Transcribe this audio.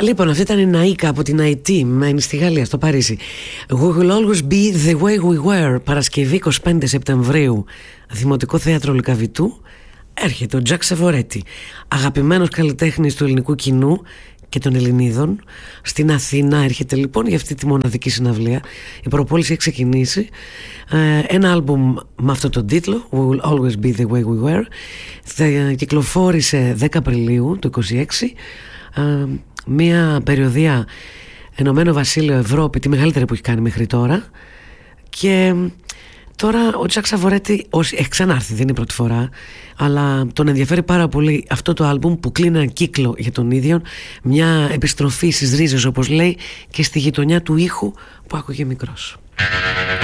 Λοιπόν, αυτή ήταν η Ναΐκα από την IT, μένει στη Γαλλία, στο Παρίσι. We will always be the way we were. Παρασκευή 25 Σεπτεμβρίου, Δημοτικό Θέατρο Λυκαβητού. Έρχεται ο Τζακ Σαβορέτη, αγαπημένος καλλιτέχνης του ελληνικού κοινού και των Ελληνίδων. Στην Αθήνα έρχεται λοιπόν για αυτή τη μοναδική συναυλία. Η προπόληση έχει ξεκινήσει. Ένα άλμπουμ με αυτό τον τίτλο, We will always be the way we were, θα κυκλοφόρησε 10 Απριλίου του 26. Μια περιοδεία Ενωμένο Βασίλειο, Ευρώπη, τη μεγαλύτερη που έχει κάνει μέχρι τώρα. Και τώρα ο Τζακ Σαβορέτη έχει ξανάρθει, δεν είναι η πρώτη φορά, αλλά τον ενδιαφέρει πάρα πολύ αυτό το άλμπουμ που κλείνει ένα κύκλο για τον ίδιο, μια επιστροφή στις ρίζες όπως λέει και στη γειτονιά του ήχου που άκουγε μικρός.